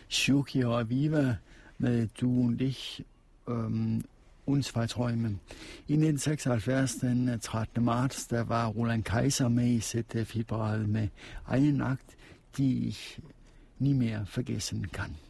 Shuki og Aviva med Du und ich, und zwei Träume. I 1976, den 13. marts, der var Roland Kaiser med i ZDF Hitparade med Eine Nacht, die ich nie mehr vergessen kann.